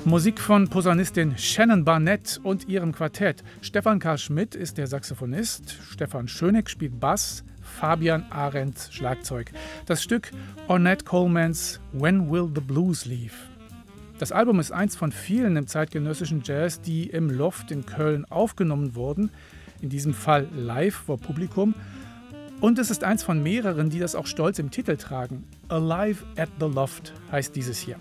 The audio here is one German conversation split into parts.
Musik von Posaunistin Shannon Barnett und ihrem Quartett. Stefan Karl Schmidt ist der Saxophonist, Stefan Schöneck spielt Bass, Fabian Arendt Schlagzeug. Das Stück Ornette Colemans When Will the Blues Leave? Das Album ist eins von vielen im zeitgenössischen Jazz, die im Loft in Köln aufgenommen wurden, in diesem Fall live vor Publikum. Und es ist eins von mehreren, die das auch stolz im Titel tragen. Alive at the Loft heißt dieses hier.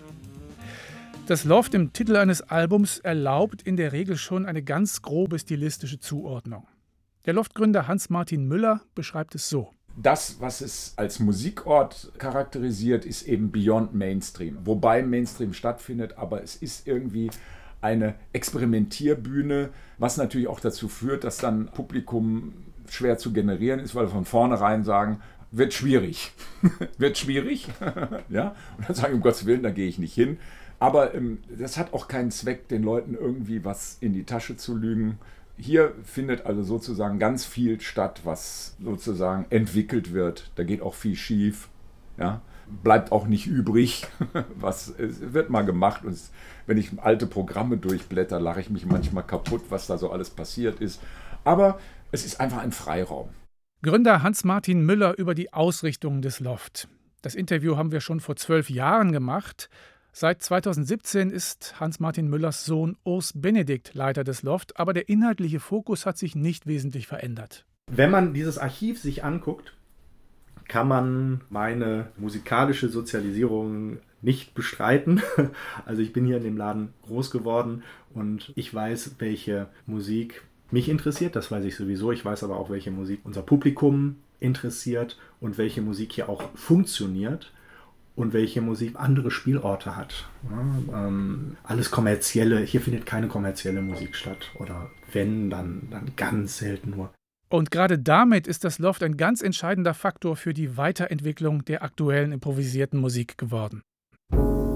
Das Loft im Titel eines Albums erlaubt in der Regel schon eine ganz grobe stilistische Zuordnung. Der Loftgründer Hans-Martin Müller beschreibt es so. Das, was es als Musikort charakterisiert, ist eben Beyond Mainstream. Wobei Mainstream stattfindet, aber es ist irgendwie eine Experimentierbühne, was natürlich auch dazu führt, dass dann Publikum schwer zu generieren ist, weil wir von vornherein sagen, wird schwierig. Wird schwierig. Ja? Und dann sagen, um Gottes Willen, da gehe ich nicht hin. Aber das hat auch keinen Zweck, den Leuten irgendwie was in die Tasche zu lügen. Hier findet also sozusagen ganz viel statt, was sozusagen entwickelt wird. Da geht auch viel schief. Ja? Bleibt auch nicht übrig. Es wird mal gemacht. Und wenn ich alte Programme durchblätter, lache ich mich manchmal kaputt, was da so alles passiert ist. Aber es ist einfach ein Freiraum. Gründer Hans-Martin Müller über die Ausrichtung des Loft. Das Interview haben wir schon vor 12 Jahren gemacht. Seit 2017 ist Hans-Martin Müllers Sohn Urs Benedikt Leiter des Loft, aber der inhaltliche Fokus hat sich nicht wesentlich verändert. Wenn man dieses Archiv sich anguckt, kann man meine musikalische Sozialisierung nicht bestreiten. Also ich bin hier in dem Laden groß geworden und ich weiß, welche Musik mich interessiert, das weiß ich sowieso. Ich weiß aber auch, welche Musik unser Publikum interessiert und welche Musik hier auch funktioniert. Und welche Musik andere Spielorte hat. Ja, alles Kommerzielle, hier findet keine kommerzielle Musik statt. Oder wenn, dann ganz selten nur. Und gerade damit ist das Loft ein ganz entscheidender Faktor für die Weiterentwicklung der aktuellen improvisierten Musik geworden.